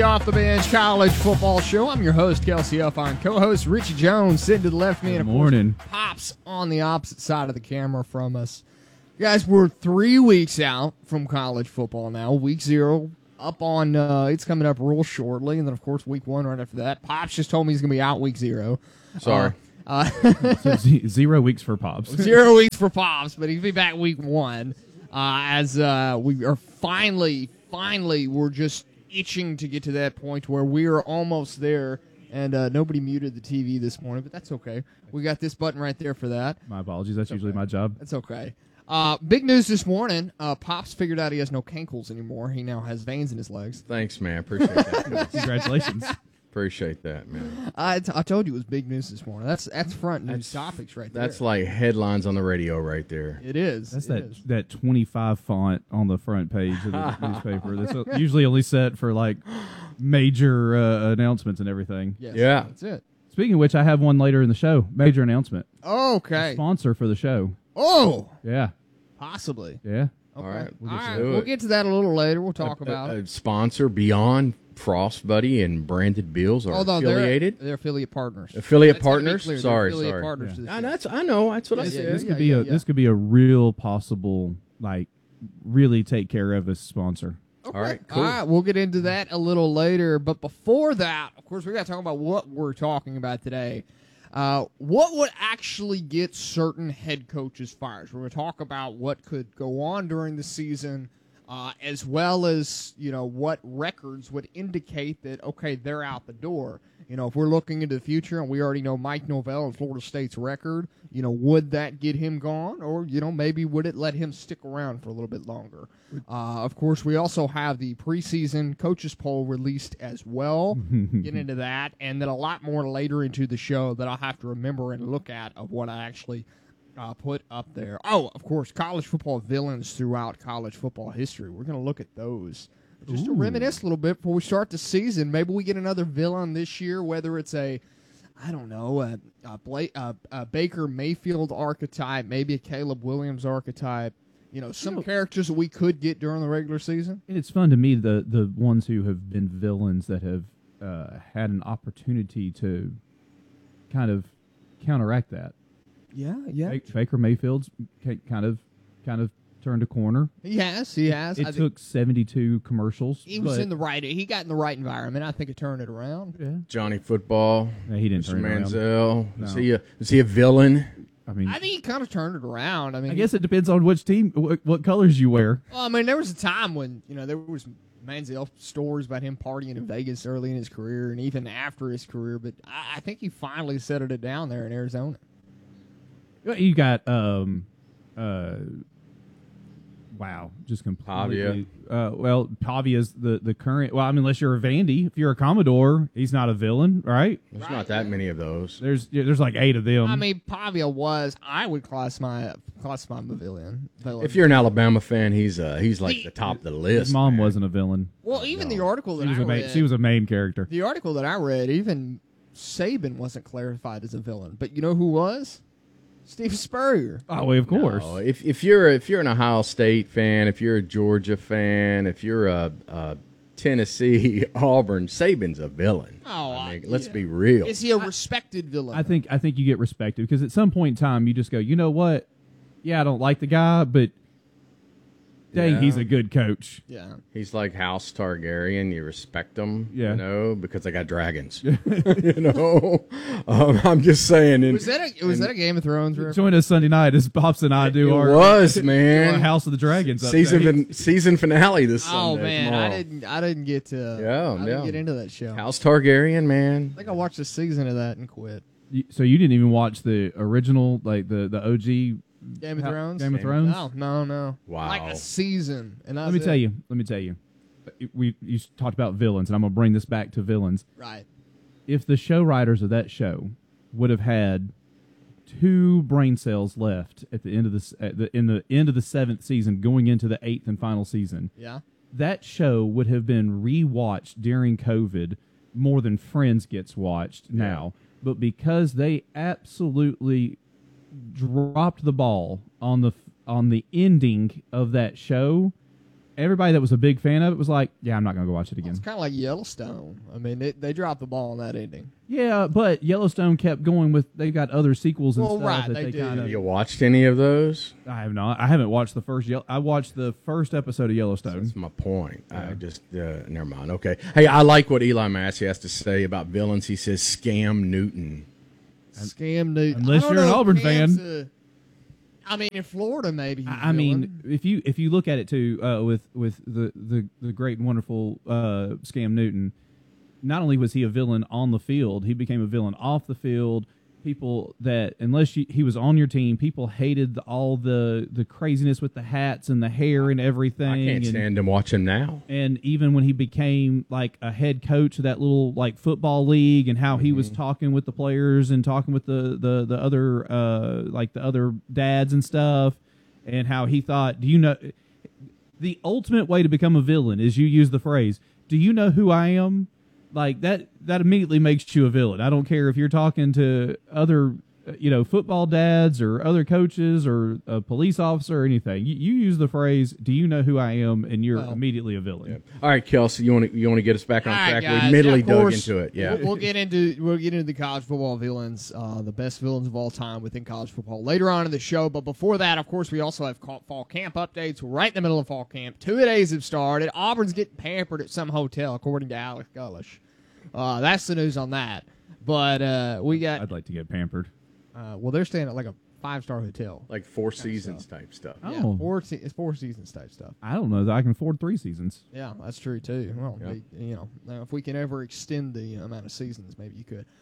Off the Bench College Football Show. I'm your host, Kelsey Elfine. Co-host Richie Jones sitting to the left of me. Good morning. Pops on the opposite side of the camera from us. Guys, we're 3 weeks out from college football now. Week 0 up on, it's coming up real shortly. And then, of course, week 1 right after that. Pops just told me he's going to be out week 0. Sorry. So 0 weeks for Pops. 0 weeks for Pops, but he'll be back week 1 as we are finally, we're just itching to get to that point where we are almost there. And nobody muted the TV this morning, but that's okay. We got this button right there for that. My apologies. That's usually my job. That's okay. Big news this morning. Pops figured out he has no cankles anymore. He now has veins in his legs. Thanks, man. Appreciate that. Congratulations. Appreciate that, man. I told you it was big news this morning. That's front news topics right there. That's like headlines on the radio right there. It is. That's that 25 font on the front page of the newspaper. That's usually only set for like major announcements and everything. Yes, Yeah. that's it. Speaking of which, I have one later in the show. Major announcement. Okay. Sponsor for the show. Oh, Yeah. possibly. Yeah. Okay. All right, All we'll right. do We'll it. get to that a little later. We'll talk about it. Sponsor Beyond Frost Buddy and Branded Bills are Although affiliated. they're affiliate partners. Affiliate That's gotta be partners? clear. They're Sorry, affiliate sorry. partners Yeah. to this Ah, show. I know. That's what I Yeah, said. This could be a real possible, like, really take care of us sponsor. Okay. All right, cool. All right, we'll get into that a little later. But before that, of course, we got to talk about what we're talking about today. What would actually get certain head coaches fired? We're going to talk about what could go on during the season, as well as, what records would indicate that, okay, they're out the door. If we're looking into the future and we already know Mike Novell and Florida State's record, would that get him gone? Or, maybe would it let him stick around for a little bit longer? Of course, we also have the preseason coaches poll released as well. Get into that. And then a lot more later into the show that I'll have to remember and look at of what I actually put up there. Oh, of course, college football villains throughout college football history. We're going to look at those. Just to reminisce a little bit before we start the season. Maybe we get another villain this year, whether it's a Baker Mayfield archetype, maybe a Caleb Williams archetype. Some characters that we could get during the regular season. And it's fun to me, the ones who have been villains that have had an opportunity to kind of counteract that. Yeah. Baker Mayfield's kind of turned a corner. He has. It took 72 commercials. He was in the right. He got in the right environment. I think it turned it around. Yeah. Johnny Football. Yeah, he didn't Mr. turn it around. Manziel. No. Is he a villain? I mean, I think he kind of turned it around. I guess it depends on which team, what colors you wear. Well, there was a time when there was Manziel stories about him partying in Vegas early in his career and even after his career. But I think he finally settled it down there in Arizona. You got wow, just completely. Pavia's the current. Well, unless you're a Vandy, if you're a Commodore, he's not a villain, right? There's not that many of those. There's like 8 of them. Pavia was. I would classify him a villain. If you're an Alabama fan, he's like the top of the list. His mom man. wasn't a villain. Well, even the article that She was a main character. The article that I read, even Saban wasn't clarified as a villain. But you know who was? Steve Spurrier. Oh, well, of course. No, if you're an Ohio State fan, if you're a Georgia fan, if you're a Tennessee, Auburn, Saban's a villain. Let's be real. Is he a respected villain? I think you get respected because at some point in time you just go, you know what? Yeah, I don't like the guy, but dang, he's a good coach. Yeah. He's like House Targaryen. You respect him, Yeah. because they got dragons. I'm just saying. Was that a Game of Thrones reference? Join us Sunday night as Pops and I do our man. House of the Dragons update. season finale this Oh Sunday. man, tomorrow. I didn't get to. I didn't get into that show. House Targaryen, man. I think I watched a season of that and quit. So you didn't even watch the original, like the OG Game of Thrones. Game of Thrones. No. Wow. Like a season. And Let me tell you. You talked about villains, and I'm gonna bring this back to villains. Right. If the show writers of that show would have had 2 brain cells left at the end of the end of the 7th season, going into the 8th and final season, Yeah. that show would have been rewatched during COVID more than Friends gets watched now. But because they absolutely dropped the ball on the ending of that show, everybody that was a big fan of it was like, yeah, I'm not going to go watch it again. It's kind of like Yellowstone. I mean, they dropped the ball on that ending. Yeah, but Yellowstone kept going with, they got other sequels and stuff right, that they kind Have of. you watched any of those? I have not. I haven't watched the first. I watched the first episode of Yellowstone. That's my point. I just never mind. Okay. Hey, I like what Eli Massey has to say about villains. He says, "Scam Newton." Scam Newton. Unless you're an Auburn fan. I mean, in Florida, maybe. I mean, if you look at it too, with the great and wonderful Scam Newton, not only was he a villain on the field, he became a villain off the field. People that, unless he was on your team, people hated all the craziness with the hats and the hair and everything. I can't stand him. Watch him now. And even when he became like a head coach of that little like football league, and how he was talking with the players and talking with the other like the other dads and stuff, and how he thought, do you know, the ultimate way to become a villain is you use the phrase, "Do you know who I am?" Like that immediately makes you a villain. I don't care if you're talking to other, football dads or other coaches or a police officer or anything. You use the phrase, "Do you know who I am?" and you're immediately a villain. Yeah. All right, Kelsey, you want to get us back on track? Guys, we immediately dug into it. Yeah, we'll get into the college football villains, the best villains of all time within college football later on in the show. But before that, of course, we also have fall camp updates. We're right in the middle of fall camp. 2 days have started. Auburn's getting pampered at some hotel, according to Alex Gullish. That's the news on that. But we got. I'd like to get pampered. Well, they're staying at like a 5-star hotel. like Four Seasons type stuff. Yeah, Oh. it's Four Seasons type stuff. I don't know that I can afford 3 seasons. Yeah, that's true too. Well, Yeah. now if we can ever extend the amount of seasons, maybe you could.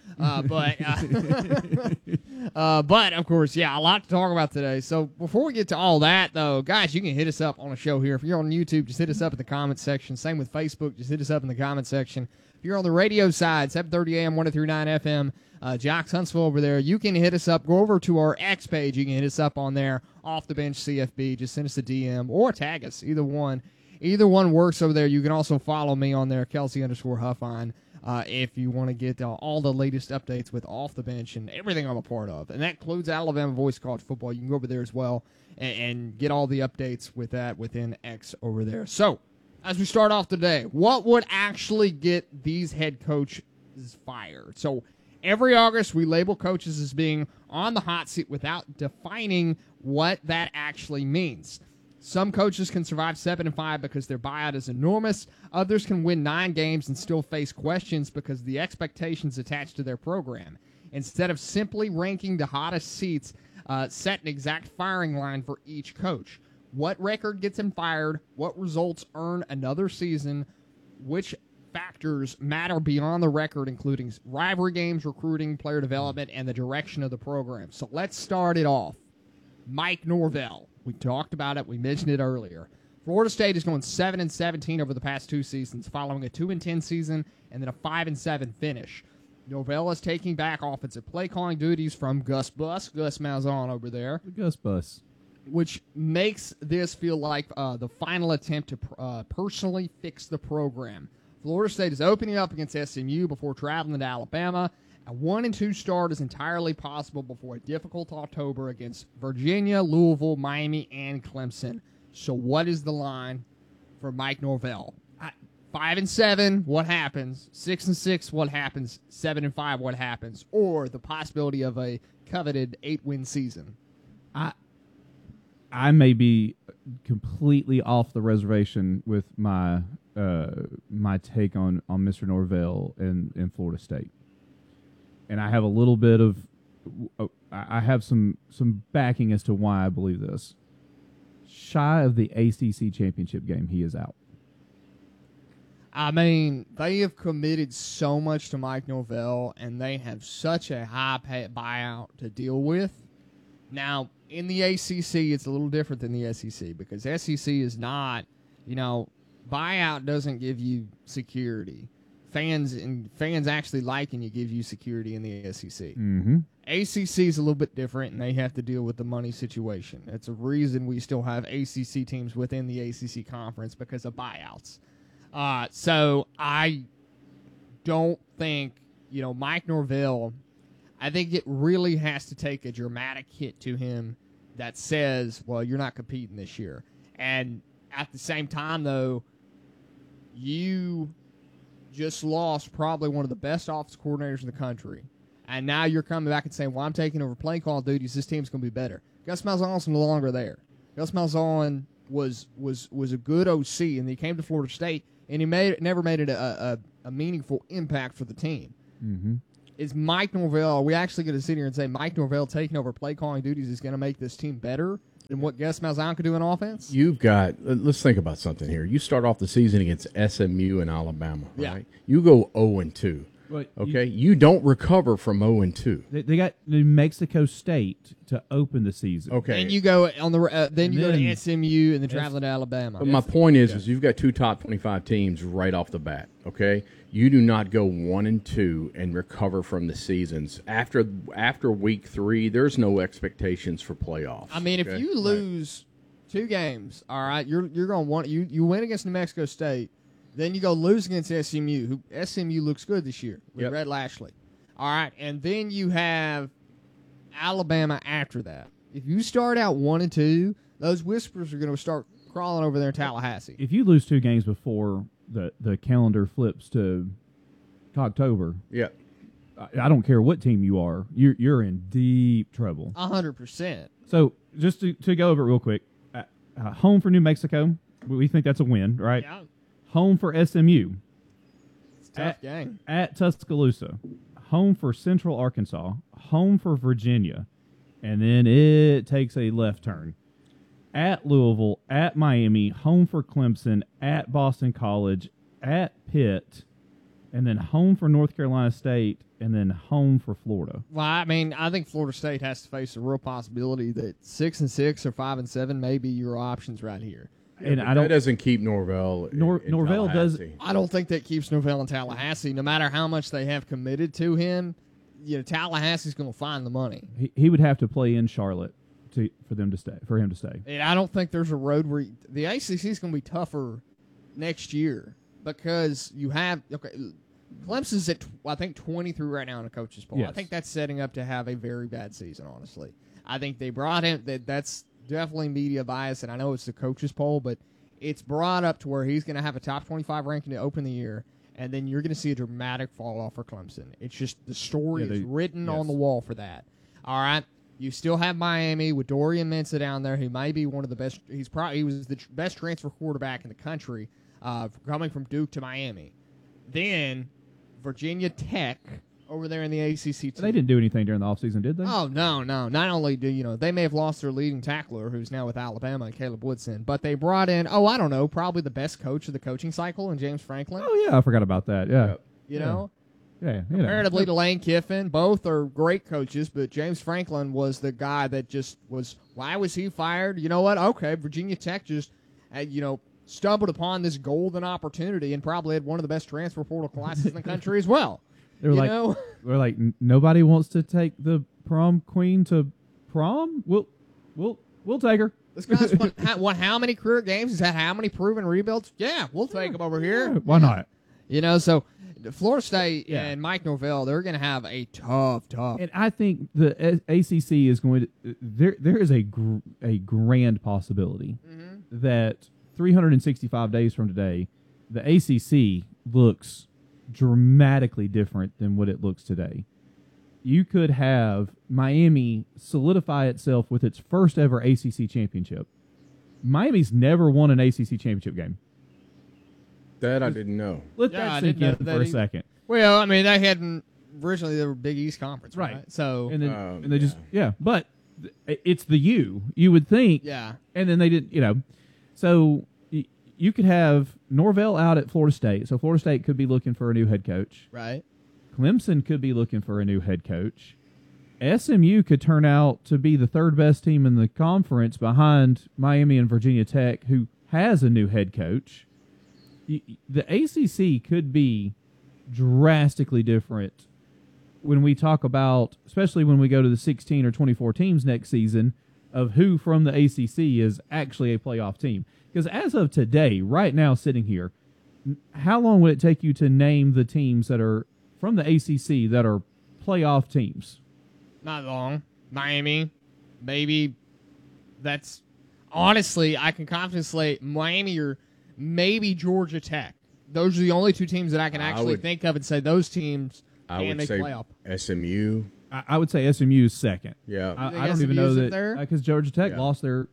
But of course, yeah, a lot to talk about today. So before we get to all that, though, guys, you can hit us up on the show here. If you're on YouTube, just hit us up in the comments section. Same with Facebook, just hit us up in the comments section. If you're on the radio side, 730 AM, 103.9 FM, Jocks Huntsville over there, you can hit us up. Go over to our X page. You can hit us up on there, Off the Bench CFB. Just send us a DM or tag us. Either one. Either one works over there. You can also follow me on there, Kelsey_Huffine, if you want to get all the latest updates with Off the Bench and everything I'm a part of. And that includes Alabama Voice College Football. You can go over there as well and get all the updates with that within X over there. So, as we start off today, what would actually get these head coaches fired? So every August, we label coaches as being on the hot seat without defining what that actually means. Some coaches can survive 7-5 because their buyout is enormous. Others can win 9 games and still face questions because of the expectations attached to their program. Instead of simply ranking the hottest seats, set an exact firing line for each coach. What record gets him fired? What results earn another season? Which factors matter beyond the record, including rivalry games, recruiting, player development, and the direction of the program? So let's start it off. Mike Norvell. We talked about it. We mentioned it earlier. Florida State is going 7-17 over the past 2 seasons, following a 2-10 season and then a 5-7 finish. Norvell is taking back offensive play calling duties from Gus Malzahn over there. The Gus Bus. Which makes this feel like the final attempt to personally fix the program. Florida State is opening up against SMU before traveling to Alabama. A 1-2 start is entirely possible before a difficult October against Virginia, Louisville, Miami, and Clemson. So what is the line for Mike Norvell? 5-7, what happens? 6-6, what happens? 7-5, what happens? Or the possibility of a coveted 8-win season? I may be completely off the reservation with my my take on Mr. Norvell in Florida State, and I have a little bit of I have some backing as to why I believe this. Shy of the ACC championship game, he is out. I mean, they have committed so much to Mike Norvell, and they have such a high buyout to deal with. Now, in the ACC, it's a little different than the SEC because SEC is not, buyout doesn't give you security. Fans actually liking you gives you security in the SEC. Mm-hmm. ACC is a little bit different, and they have to deal with the money situation. That's a reason we still have ACC teams within the ACC conference because of buyouts. So I don't think, Mike Norvell, I think it really has to take a dramatic hit to him that says, well, you're not competing this year. And At the same time, though, you just lost probably one of the best offensive coordinators in the country. And now you're coming back and saying, well, I'm taking over play call duties. This team's going to be better. Gus Malzahn's no longer there. Gus Malzahn was a good OC, and he came to Florida State, and he never made it a meaningful impact for the team. Mm-hmm. Is Mike Norvell, are we actually going to sit here and say Mike Norvell taking over play calling duties is going to make this team better than what Gus Malzahn could do in offense? You've got, let's think about something here. You start off the season against SMU and Alabama, right? Yeah. You go 0-2. Well, Okay, you don't recover from 0-2. They got New Mexico State to open the season. Okay, And you go on the then you go to then- SMU and then traveling to Alabama. but my point is you've got 2 top 25 teams right off the bat. Okay, you do not go 1-2 and recover from the seasons after week 3. There's no expectations for playoffs. I mean, if okay? you lose 2 games, all right, you're going to want you win against New Mexico State, then you go lose against SMU. Who SMU looks good this year with Yep. Red Lashley. All right, and then you have Alabama after that. If you start out 1-2, those whispers are going to start crawling over there in Tallahassee. If you lose 2 games before the calendar flips to October, yeah, I don't care what team you are, you're in deep trouble. 100%. So just to go over it real quick, home for New Mexico, we think that's a win, right? Yeah, Home for SMU, it's a tough game. at Tuscaloosa, home for Central Arkansas, home for Virginia, and then it takes a left turn. At Louisville, at Miami, home for Clemson, at Boston College, at Pitt, and then home for North Carolina State, and then home for Florida. Well, I mean, I think Florida State has to face a real possibility that 6-6 or 5-7 may be your options right here. And but I don't. that doesn't keep Norvell. in Norvell does- Tallahassee. I don't think that keeps Norvell in Tallahassee. No matter how much they have committed to him, Tallahassee's going to find the money. He would have to play in Charlotte for him to stay. And I don't think there's a road where the ACC is going to be tougher next year because you have Clemson's at I think 23 right now in a coach's poll. Yes. I think that's setting up to have a very bad season. Honestly, I think they brought him. That's definitely media bias, and I know it's the coach's poll, but it's brought up to where he's going to have a top 25 ranking to open the year, and then you're going to see a dramatic fall off for Clemson. It's just the story is written on the wall for that. All right. You still have Miami with Dorian Mensah down there, who may be one of the best. He was the best transfer quarterback in the country, coming from Duke to Miami. Then Virginia Tech over there in the ACC. Team. They didn't do anything during the offseason, did they? Oh no! Not only do they may have lost their leading tackler, who's now with Alabama, and Caleb Woodson, but they brought in I don't know, probably the best coach of the coaching cycle in James Franklin. Oh yeah, I forgot about that. Yeah, You know. yeah. Comparatively to Lane Kiffin, both are great coaches, but James Franklin was the guy that just was. Why was he fired? You know what? Okay, Virginia Tech just, stumbled upon this golden opportunity and probably had one of the best transfer portal classes in the country as well. They're like nobody wants to take the prom queen to prom. We'll take her. This guy's won how many career games? He's had how many proven rebuilds? Yeah, we'll take him over here. Yeah, why not? So Florida State and Mike Norvell, they're going to have a tough. And I think the ACC is going to there is a grand possibility that 365 days from today, the ACC looks dramatically different than what it looks today. You could have Miami solidify itself with its first ever ACC championship. Miami's never won an ACC championship game. That I didn't know. Let Yeah, I that sink didn't in know for that a second. Well, I mean, they hadn't originally. They were Big East Conference, right? So And they just but it's the U. You would think, yeah. and then they didn't. So you could have Norvell out at Florida State. So Florida State could be looking for a new head coach. Right. Clemson could be looking for a new head coach. SMU could turn out to be the third best team in the conference behind Miami and Virginia Tech, who has a new head coach. The ACC could be drastically different when we talk about, especially when we go to the 16 or 24 teams next season, of who from the ACC is actually a playoff team. Because as of today, right now sitting here, how long would it take you to name the teams that are from the ACC that are playoff teams? Not long. Miami, maybe. That's honestly, I can confidently say Miami or maybe Georgia Tech. Those are the only two teams that I can actually think of and say those teams can make playoff. SMU. I would say SMU is second. Yeah, I don't even know that because Georgia Tech lost their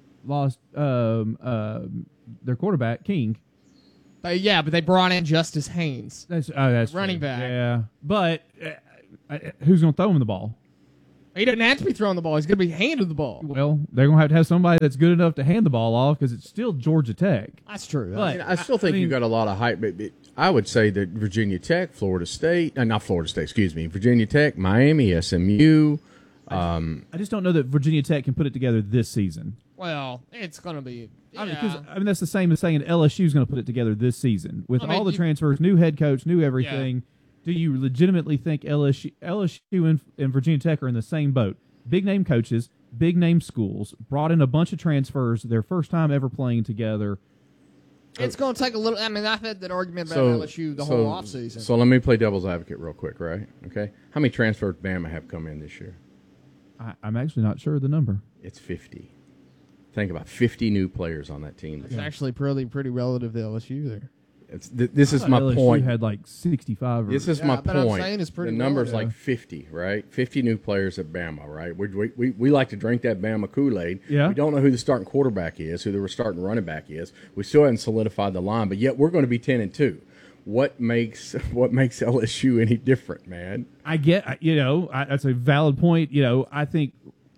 quarterback King. But they brought in Justice Haynes. That's running true. back. Yeah, but who's going to throw him the ball? He doesn't have to be throwing the ball. He's going to be handing the ball. Well, they're going to have somebody that's good enough to hand the ball off because it's still Georgia Tech. That's true. But I still think you've got a lot of hype. But I would say that Virginia Tech, Florida State, not Florida State, excuse me, Virginia Tech, Miami, SMU. I just don't know that Virginia Tech can put it together this season. Well, it's going to be. I mean, that's the same as saying LSU is going to put it together this season with all the transfers, new head coach, new everything. Do you legitimately think LSU and Virginia Tech are in the same boat? Big name coaches, big name schools, brought in a bunch of transfers, their first time ever playing together. It's going to take a little. I mean, I've had that argument about LSU the whole offseason. So let me play devil's advocate real quick, right? Okay. How many transfers Bama have come in this year? I'm actually not sure of the number. It's 50. Think about 50 new players on that team. It's actually pretty relative to LSU there. This is my LSU point. Had like 65. This is my point. I'm saying it's pretty the number's relative. like 50, right? 50 new players at Bama, right? We like to drink that Bama Kool-Aid. Yeah. We don't know who the starting quarterback is, who the starting running back is. We still haven't solidified the line, but yet we're going to be 10-2. What makes LSU any different, man? I get, that's a valid point. I think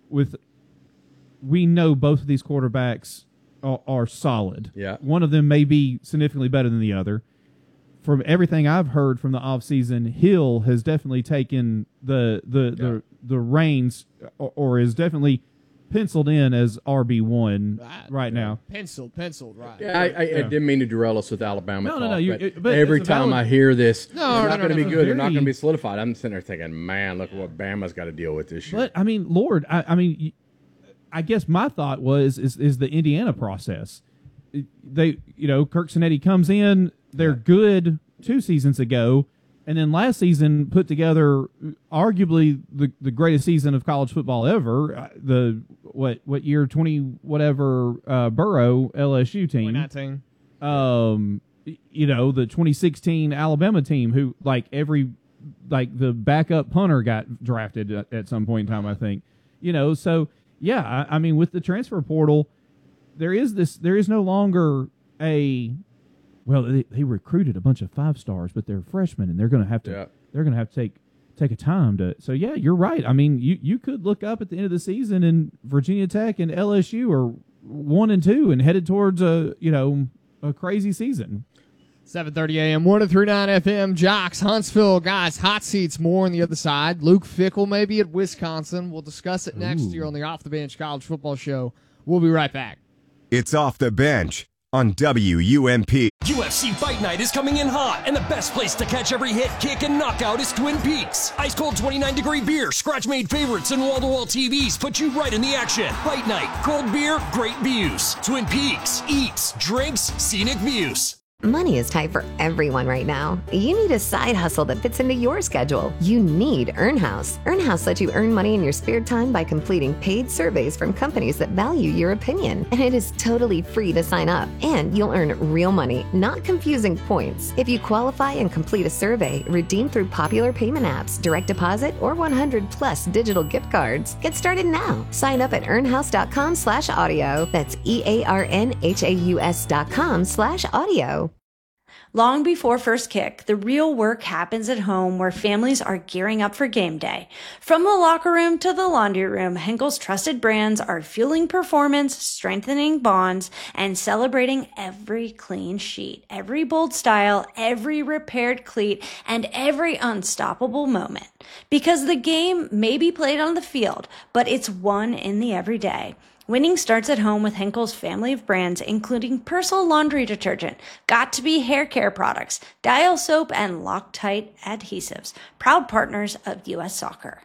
we know both of these quarterbacks are solid. Yeah. One of them may be significantly better than the other. From everything I've heard from the offseason, Hill has definitely taken the reins or is definitely penciled in as RB1 right now. Penciled, right. Yeah, I didn't mean to derail us with Alabama talk. No. But every time I hear this, they're not going to be good. They're not going to be solidified. I'm sitting there thinking, man, look what Bama's got to deal with this year. But, I mean, Lord, I guess my thought is the Indiana process. Kirk Cinetti comes in, they're good 2 seasons ago, and then last season put together arguably the greatest season of college football ever. What year 20 whatever Burrow LSU team 2019. The 2016 Alabama team who the backup punter got drafted at some point in time, I think. So yeah, I mean, with the transfer portal, there is no longer they recruited a bunch of 5-stars, but they're freshmen and they're going to have to take a time to. So yeah, you're right. I mean, you could look up at the end of the season and Virginia Tech and LSU are 1-2 and headed towards a crazy season. 7:30 a.m. 103.9 FM. Jocks, Huntsville, guys, hot seats. More on the other side. Luke Fickell maybe at Wisconsin. We'll discuss it next year on the Off the Bench College Football Show. We'll be right back. It's Off the Bench on WUMP. UFC Fight Night is coming in hot, and the best place to catch every hit, kick, and knockout is Twin Peaks. Ice cold 29-degree beer, scratch-made favorites, and wall-to-wall TVs put you right in the action. Fight Night, cold beer, great views. Twin Peaks, eats, drinks, scenic views. Money is tight for everyone right now. You need a side hustle that fits into your schedule. You need EarnHouse. EarnHouse lets you earn money in your spare time by completing paid surveys from companies that value your opinion. And it is totally free to sign up. And you'll earn real money, not confusing points. If you qualify and complete a survey, redeem through popular payment apps, direct deposit, or 100+ digital gift cards. Get started now. Sign up at earnhouse.com/audio. That's EARNHAUS.com/audio. Long before first kick, the real work happens at home where families are gearing up for game day. From the locker room to the laundry room, Henkel's trusted brands are fueling performance, strengthening bonds, and celebrating every clean sheet, every bold style, every repaired cleat, and every unstoppable moment. Because the game may be played on the field, but it's won in the everyday. Winning starts at home with Henkel's family of brands, including Persil laundry detergent, Got2b hair care products, Dial soap, and Loctite adhesives. Proud partners of U.S. Soccer.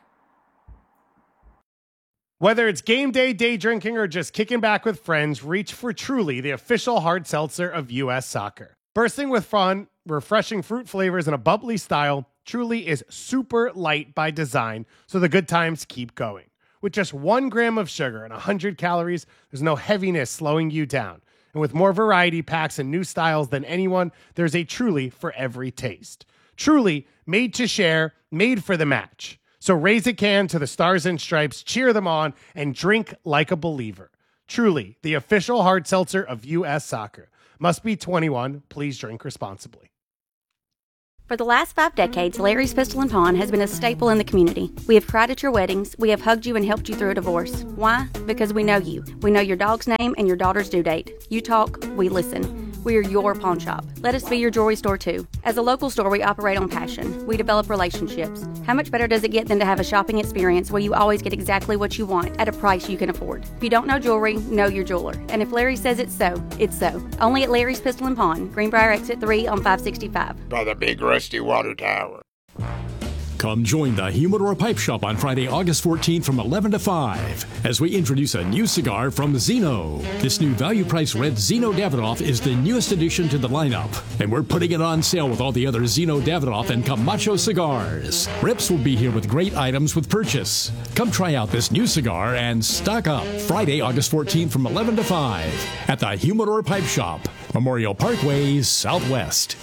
Whether it's game day, day drinking, or just kicking back with friends, reach for Truly, the official hard seltzer of U.S. Soccer. Bursting with fun, refreshing fruit flavors, and a bubbly style, Truly is super light by design, so the good times keep going. With just 1 gram of sugar and 100 calories, there's no heaviness slowing you down. And with more variety packs and new styles than anyone, there's a Truly for every taste. Truly, made to share, made for the match. So raise a can to the Stars and Stripes, cheer them on, and drink like a believer. Truly, the official hard seltzer of U.S. Soccer. Must be 21. Please drink responsibly. For the last 5 decades, Larry's Pistol & Pawn has been a staple in the community. We have cried at your weddings. We have hugged you and helped you through a divorce. Why? Because we know you. We know your dog's name and your daughter's due date. You talk, we listen. We are your pawn shop. Let us be your jewelry store too. As a local store, we operate on passion. We develop relationships. How much better does it get than to have a shopping experience where you always get exactly what you want at a price you can afford? If you don't know jewelry, know your jeweler. And if Larry says it's so, it's so. Only at Larry's Pistol & Pawn, Greenbrier Exit 3 on 565. By the big rusty water tower. Come join the Humidor Pipe Shop on Friday, August 14th from 11 to 5 as we introduce a new cigar from Zeno. This new value-priced red Zeno Davidoff is the newest addition to the lineup, and we're putting it on sale with all the other Zeno Davidoff and Camacho cigars. Rips will be here with great items with purchase. Come try out this new cigar and stock up Friday, August 14th from 11 to 5 at the Humidor Pipe Shop, Memorial Parkway, Southwest.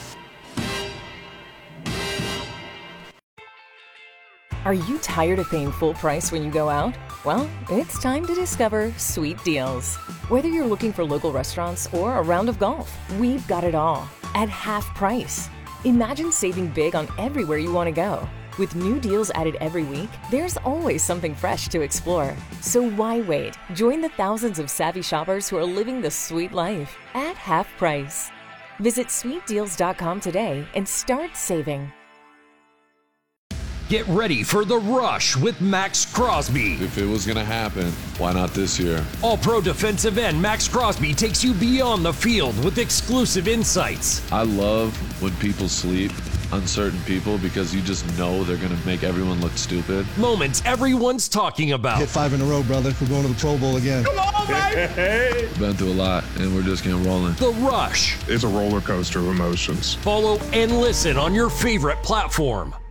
Are you tired of paying full price when you go out? Well, it's time to discover Sweet Deals. Whether you're looking for local restaurants or a round of golf, we've got it all at half price. Imagine saving big on everywhere you want to go. With new deals added every week, there's always something fresh to explore. So why wait? Join the thousands of savvy shoppers who are living the sweet life at half price. Visit sweetdeals.com today and start saving. Get ready for The Rush with Max Crosby. If it was going to happen, why not this year? All-pro defensive end Max Crosby takes you beyond the field with exclusive insights. I love when people sleep on certain people because you just know they're going to make everyone look stupid. Moments everyone's talking about. Hit 5 in a row, brother. We're going to the Pro Bowl again. Come on, baby! Been through a lot, and we're just getting rolling. The Rush. It's a roller coaster of emotions. Follow and listen on your favorite platform.